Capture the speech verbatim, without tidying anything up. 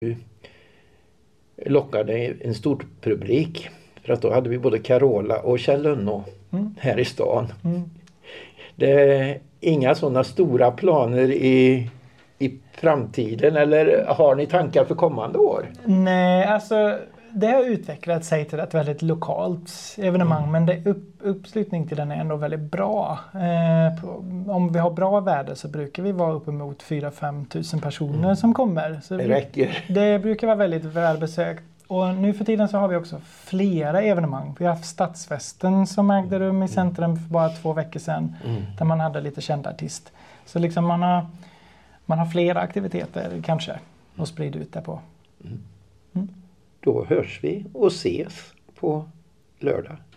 lockade en stor publik. För att då hade vi både Carola och Kjell Lönnå mm. här i stan. Mm. Det är inga sådana stora planer i, i framtiden, eller har ni tankar för kommande år? Nej, alltså det har utvecklat sig till ett väldigt lokalt evenemang mm. men det upp, uppslutning till den är ändå väldigt bra. Eh, på, om vi har bra väder så brukar vi vara uppemot fyra till fem tusen personer mm. som kommer. Så det räcker. Vi, det brukar vara väldigt välbesökt. Och nu för tiden så har vi också flera evenemang. Vi har haft stadsfesten som ägde rum i centrum för bara två veckor sedan. Mm. Där man hade lite känd artist. Så liksom man har, man har flera aktiviteter kanske att sprida ut det på. Mm. Mm. Då hörs vi och ses på lördag.